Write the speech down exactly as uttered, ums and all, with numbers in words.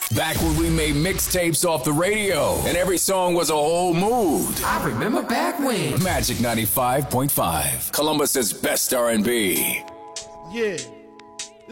Back when we made mixtapes off the radio, and every song was a whole mood. I remember back when. Magic ninety-five point five, Columbus's best R and B. Yeah.